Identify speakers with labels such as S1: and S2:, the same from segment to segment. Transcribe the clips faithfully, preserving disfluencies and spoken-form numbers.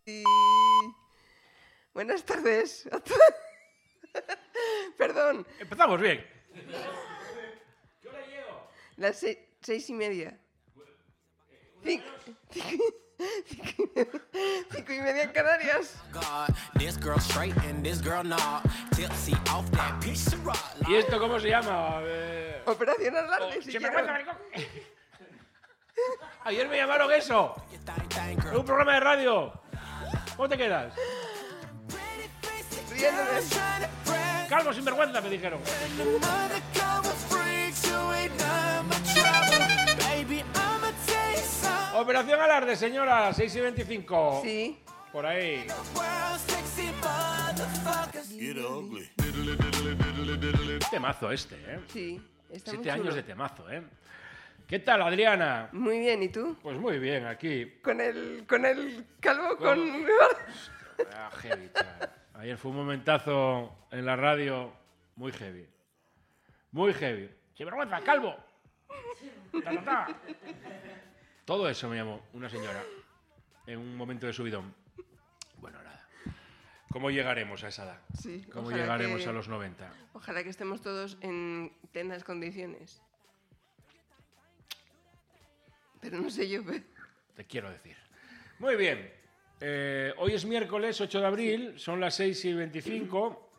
S1: Y... Buenas tardes. Perdón.
S2: Empezamos bien.
S1: ¿Qué hora llego? Las seis, seis y media. Cinco, cinco, cinco, cinco y media en Canarias.
S2: ¿Y esto cómo se llama? Eh...
S1: Operación Alarde.
S2: Oh, si me cuenta, maricón. Ayer me llamaron eso. En un programa de radio. ¿Cómo te quedas?
S1: Riéndome.
S2: Calvo sinvergüenza, me dijeron. Operación Alarde, señora, seis y veinticinco.
S1: Sí.
S2: Por ahí. Temazo este, ¿eh?
S1: Sí. Está
S2: Siete
S1: muy
S2: años
S1: chulo.
S2: de temazo, ¿eh? ¿Qué tal, Adriana?
S1: Muy bien, ¿y tú?
S2: Pues muy bien, aquí.
S1: Con el, con el calvo, con...
S2: Con- Ah, heavy, chaval. Ayer fue un momentazo en la radio muy heavy. Muy heavy. ¡Sinvergüenza, calvo! Ta, ta, ta. Todo eso me llamó una señora en un momento de subidón. Bueno, nada. ¿Cómo llegaremos a esa edad?
S1: Sí,
S2: ¿Cómo
S1: ojalá
S2: llegaremos
S1: que-
S2: a los noventa?
S1: Ojalá que estemos todos en plenas condiciones. Pero no sé yo. pe-
S2: Te quiero decir. Muy bien. Eh, hoy es miércoles ocho de abril, son las seis y veinticinco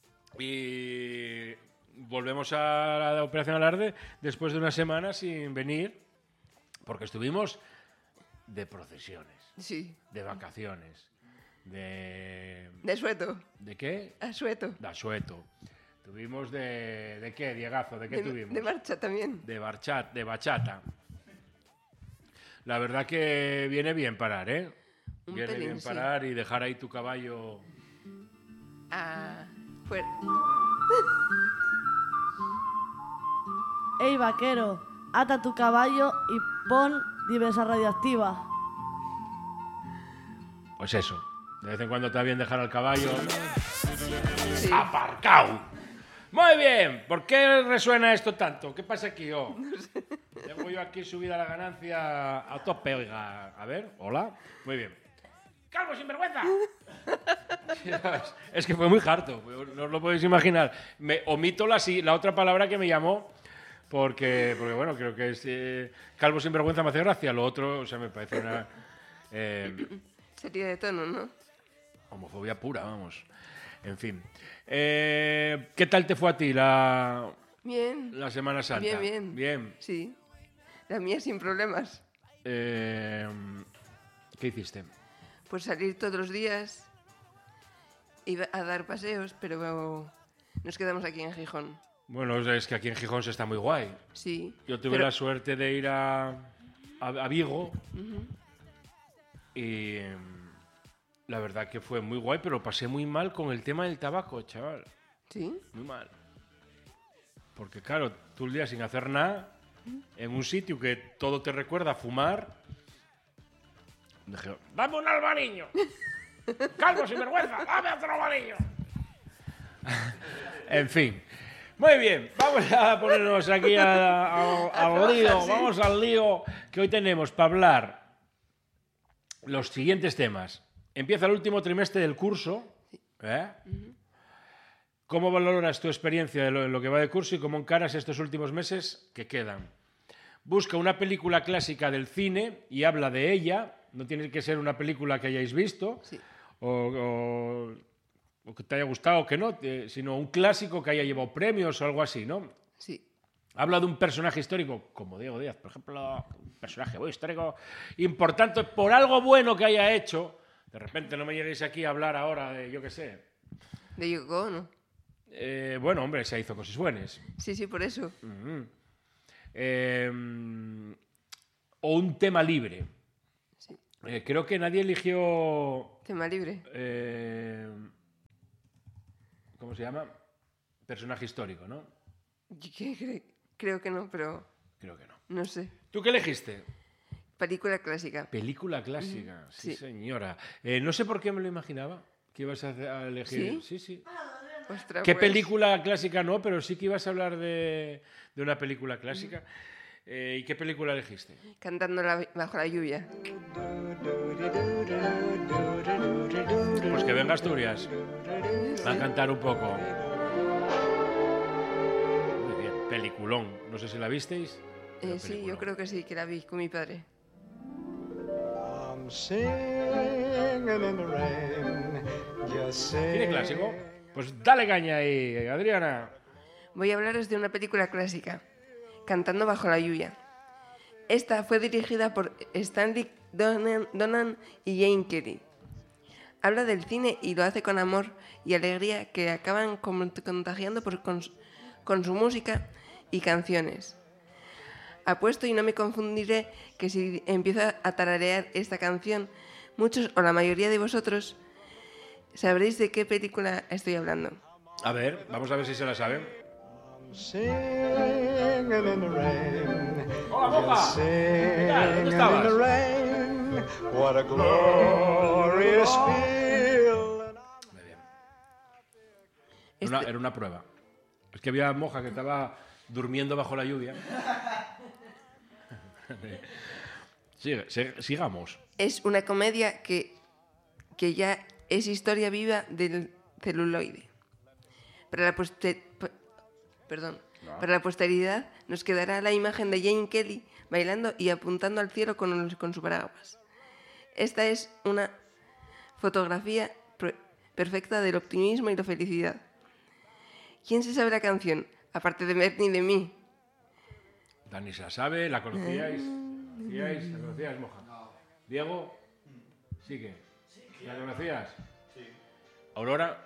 S2: y volvemos a la Operación Alarde después de una semana sin venir porque estuvimos de procesiones,
S1: Sí.
S2: de vacaciones, de...
S1: De sueto.
S2: ¿De qué?
S1: A sueto.
S2: De asueto. Tuvimos de... ¿De qué, Diegazo? ¿De qué
S1: De,
S2: tuvimos?
S1: de marcha también.
S2: De barchat, de bachata. La verdad que viene bien parar, ¿eh?
S1: Un
S2: Viene
S1: pelín,
S2: bien
S1: sí.
S2: parar y dejar ahí tu caballo.
S1: Ah, fuera.
S3: Ey, vaquero, ata tu caballo y pon diversa radioactiva.
S2: Pues eso. De vez en cuando está bien dejar al caballo
S1: Sí.
S2: aparcado. Muy bien. ¿Por qué resuena esto tanto? ¿Qué pasa aquí, oh? Tengo yo aquí subida la ganancia a tope, oiga. A ver, hola. Muy bien. ¡Calvo, sinvergüenza! Es que fue muy harto, no os lo podéis imaginar. Me omito la, si- la otra palabra que me llamó, porque, porque bueno, creo que es eh, calvo sinvergüenza me hace gracia. Lo otro, o sea, me parece una eh,
S1: Sería de tono, ¿no?
S2: homofobia pura, vamos. En fin. Eh, ¿Qué tal te fue a ti la,
S1: Bien.
S2: la Semana Santa?
S1: Bien, bien.
S2: Bien.
S1: Sí. La mía sin problemas.
S2: Eh, ¿Qué hiciste?
S1: Pues salir todos los días. Iba a dar paseos, pero nos quedamos aquí en Gijón.
S2: Bueno, es que aquí en Gijón se está muy guay.
S1: Sí.
S2: Yo tuve
S1: pero-
S2: la suerte de ir a, a, a Vigo y em, la verdad que fue muy guay, pero pasé muy mal con el tema del tabaco, chaval.
S1: Sí.
S2: Muy mal. Porque claro, tú el día sin hacer nada, en un sitio que todo te recuerda a fumar, dije, ¡dame un albariño! ¡Calvo, sinvergüenza! ¡Dame otro albariño! En fin. Muy bien, vamos a ponernos aquí a- a- al lío,
S1: sí.
S2: vamos al lío que hoy tenemos para hablar los siguientes temas. Empieza el último trimestre del curso. ¿eh? ¿Cómo valoras tu experiencia de lo, en lo que va de curso y cómo encaras estos últimos meses que quedan? Busca una película clásica del cine y habla de ella. No tiene que ser una película que hayáis visto
S1: Sí.
S2: o, o- o que te haya gustado o que no, eh, sino un clásico que haya llevado premios o algo así, ¿no?
S1: Sí.
S2: Habla de un personaje histórico, como Diego Díaz, por ejemplo, un personaje muy histórico importante por algo bueno que haya hecho. De repente no me lleguéis aquí a hablar ahora de, yo qué sé.
S1: De Yoko Ono.
S2: Eh, bueno, hombre, se hizo cosas buenas.
S1: Sí, sí, por eso.
S2: Ujú. Eh, o un tema libre.
S1: Sí.
S2: Eh, creo que nadie eligió...
S1: Tema libre.
S2: eh, ¿Cómo se llama? Personaje histórico, ¿no?
S1: Yo que- cre- creo que no, pero
S2: Creo que no.
S1: no sé.
S2: ¿Tú qué elegiste?
S1: Película clásica.
S2: Película clásica, sí,
S1: sí.
S2: señora. Eh, no sé por qué me lo imaginaba que ibas a, hacer- a elegir.
S1: ¿Sí?
S2: Sí, sí.
S1: Ostras,
S2: ¿Qué
S1: pues,
S2: película clásica no? Pero sí que ibas a hablar de, de una película clásica. Eh, ¿Y qué película elegiste?
S1: Cantando la- bajo la lluvia.
S2: venga Asturias. Va a cantar un poco. Muy bien, peliculón. No sé si la visteis.
S1: Eh, sí, yo creo que sí, que la vi con mi padre.
S2: ¿Tiene clásico? Pues dale caña ahí, Adriana.
S1: Voy a hablaros de una película clásica, Cantando bajo la lluvia. Esta fue dirigida por Stanley Donen, Donen y Jane Kelly. Habla del cine y lo hace con amor y alegría que acaban contagiando por, con, con su música y canciones. Apuesto y no me confundiré que si empiezo a tararear esta canción, muchos o la mayoría de vosotros sabréis de qué película estoy hablando.
S2: A ver, vamos a ver si se la saben. ¡Hola, Moja! ¿Qué tal? ¿Dónde estabas? Muy bien. Era una, era una prueba. Es que había Moja que estaba durmiendo bajo la lluvia. Sigue, sigue, sigamos.
S1: Es una comedia que, que ya es historia viva del celuloide. Para la, poster, perdón, no. para la posteridad nos quedará la imagen de Jane Kelly bailando y apuntando al cielo con, con su paraguas. Esta es una fotografía perfecta del optimismo y la felicidad. ¿Quién se sabe la canción? Aparte de Bernie y de mí.
S2: Dani se la sabe, ¿la conocíais? ¿Conocíais? ¿La conocíais, Moja? No. ¿Diego? Sigue. Sí. ¿La conocías? Sí. ¿Aurora?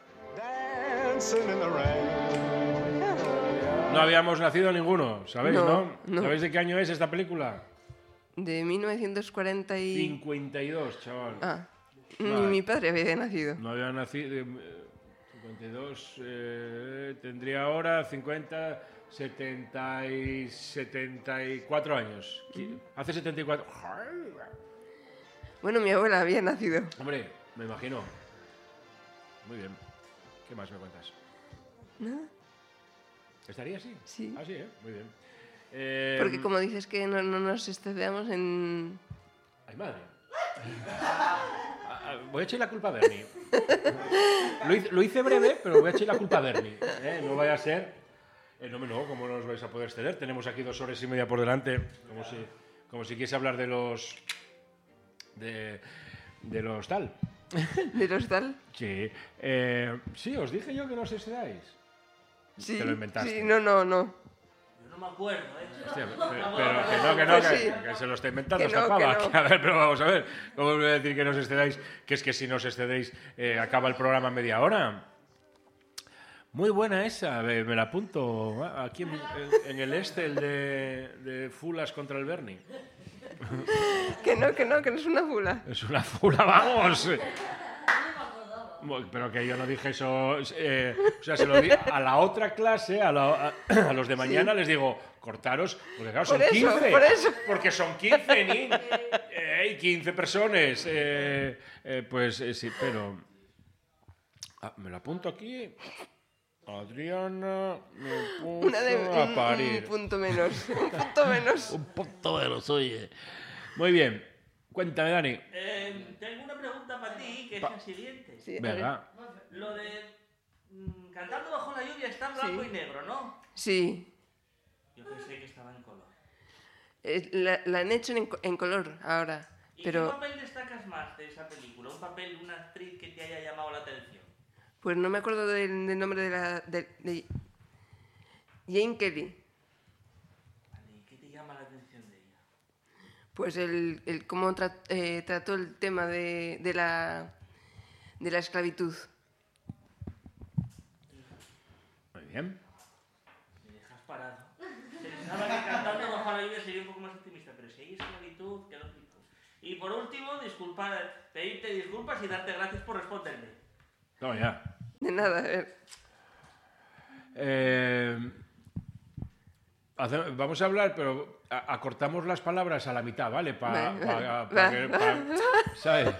S2: No habíamos nacido ninguno, ¿sabéis, no? ¿no? no. ¿Sabéis de qué año es esta película?
S1: De mil novecientos cuarenta y...
S2: cincuenta y dos, chaval.
S1: Ah, vale. Ni mi padre había nacido.
S2: No había nacido... Eh, cincuenta y dos, eh, tendría ahora cincuenta... setenta y setenta y cuatro años. Hace setenta y cuatro.
S1: Bueno, mi abuela había nacido.
S2: Hombre, me imagino. Muy bien. ¿Qué más me cuentas?
S1: ¿Nada?
S2: ¿Estaría así?
S1: Sí.
S2: Ah, sí, ¿eh? Muy bien. Eh,
S1: Porque como dices que no, no nos excedamos en...
S2: ¡Ay, madre! Voy a echar la culpa a Bernie. Lo hice, lo hice breve, pero voy a echar la culpa a Bernie. ¿eh? No vaya a ser... Eh, no, no, ¿cómo no os vais a poder exceder? Tenemos aquí dos horas y media por delante, como si, como si quisiese hablar de los... de, de los tal.
S1: ¿De los tal?
S2: Sí. Eh, sí, os dije yo que no os excedáis.
S1: Sí,
S2: te lo inventaste.
S1: Sí, no, no, no.
S4: Yo no me acuerdo, ¿eh?
S2: Hostia, pero, pero que no, que no,
S1: pues
S2: que,
S1: sí.
S2: que se lo está inventando
S1: que
S2: esta
S1: no,
S2: pava.
S1: que no.
S2: Que, a ver, pero vamos a ver. ¿Cómo os voy a decir que no os excedáis? Que es que si no os excedéis, eh, acaba el programa en media hora. Muy buena esa, me la apunto. Aquí en, en el este, el de, de Fulas contra el Bernie.
S1: Que no, que no, que no es una fula.
S2: Es una fula, vamos. Pero que yo no dije eso. Eh, o sea, se lo di a la otra clase, a, la, a, a los de mañana, sí. Les digo, cortaros, porque claro, son
S1: por eso,
S2: quince.
S1: Por eso.
S2: Porque son quince, ni. Eh, quince personas. Eh, eh, pues eh, sí, pero. Ah, me lo apunto aquí. Adriana, me puso
S1: Una de,
S2: a
S1: un,
S2: parir.
S1: Un punto menos. Un punto menos.
S2: Un punto menos, oye. Muy bien. Cuéntame, Dani.
S4: Eh, tengo una pregunta para ti, que es
S2: pa
S4: la siguiente.
S1: Sí,
S2: Venga.
S4: Lo de mmm, Cantando bajo la lluvia está en blanco sí. y negro, ¿no?
S1: Sí.
S4: Yo pensé que estaba en color.
S1: Eh, la, la han hecho en, en color ahora.
S4: ¿Y
S1: pero...
S4: qué papel destacas más de esa película? ¿Un papel, una actriz que te haya llamado la atención?
S1: Pues no me acuerdo del, del nombre de la... De, de Jane Kelly.
S4: Vale, ¿y qué te llama la atención de ella?
S1: Pues el, el cómo tra, eh, trató el tema de, de, la, de la esclavitud.
S2: Muy bien.
S4: Me dejas parado. Pensaba que Cantando bajo la lluvia sería un poco más optimista, pero si hay esclavitud, qué lógico. Y por último, disculpar, pedirte disculpas y darte gracias por responderme.
S2: No, ya.
S1: De nada, a ver.
S2: Eh, hace, vamos a hablar, pero a, acortamos las palabras a la mitad, ¿vale? Para pa, pa, pa, pa, ¿sabes?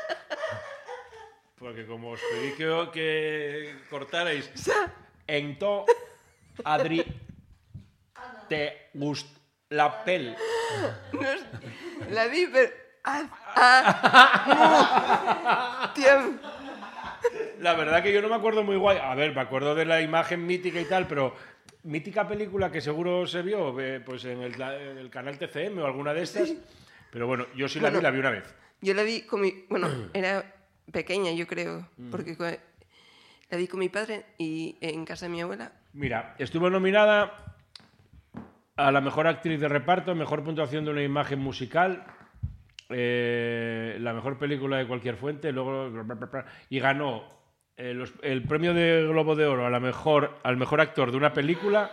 S2: Porque como os pedí que, que cortarais en to, Adri, te gust la pel.
S1: No es, la vi, pero... Ah, ah, mu, tiempo.
S2: La verdad que yo no me acuerdo muy guay. A ver, me acuerdo de la imagen mítica y tal, pero mítica película que seguro se vio eh, pues en el, en el canal T C M o alguna de estas. Sí. Pero bueno, yo sí la
S1: bueno,
S2: vi, la vi una vez.
S1: Yo la vi con mi... Bueno, era pequeña, yo creo, porque la vi con mi padre y en casa de mi abuela.
S2: Mira, estuvo nominada a la mejor actriz de reparto, mejor puntuación de una imagen musical, eh, la mejor película de cualquier fuente, luego y ganó eh, los, el premio de Globo de Oro a la mejor, al mejor actor de una película.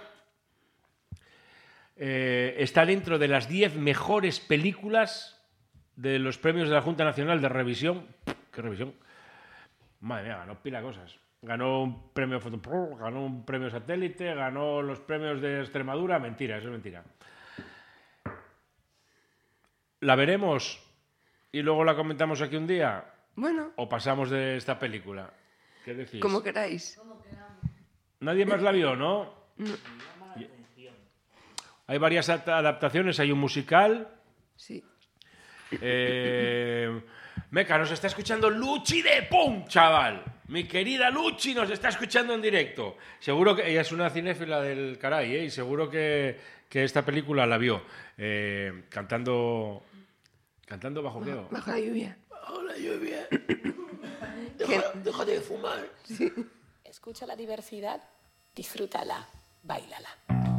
S2: Eh, está dentro de las diez mejores películas de los premios de la Junta Nacional de Revisión. ¿Qué revisión? Madre mía, ganó pila de cosas. Ganó un premio Fotopro, ganó un premio Satélite, ganó los premios de Extremadura. Mentira, eso es mentira. ¿La veremos y luego la comentamos aquí un día?
S1: Bueno.
S2: ¿O pasamos de esta película? ¿Qué decís?
S1: Como queráis.
S2: ¿Nadie más la vio, no?
S1: No.
S2: Hay varias adaptaciones, hay un musical.
S1: Sí.
S2: Eh, Meca, nos está escuchando Luchi de Pum, chaval. Mi querida Luchi nos está escuchando en directo. Seguro que ella es una cinéfila del caray, ¿eh? Y seguro que, que esta película la vio. Eh, cantando... ¿Cantando bajo qué?
S1: Bajo la lluvia.
S2: Bajo la lluvia.
S1: Deja,
S2: deja de fumar.
S1: Sí.
S5: Escucha la diversidad, disfrútala, báilala.